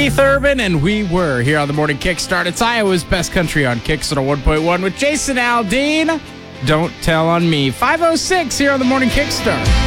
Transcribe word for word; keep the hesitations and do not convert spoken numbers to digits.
Keith Urban, and we were here on the Morning Kickstart. It's Iowa's best country on Kickstarter one point one with Jason Aldean. Don't tell on me. five oh six here on the Morning Kickstart.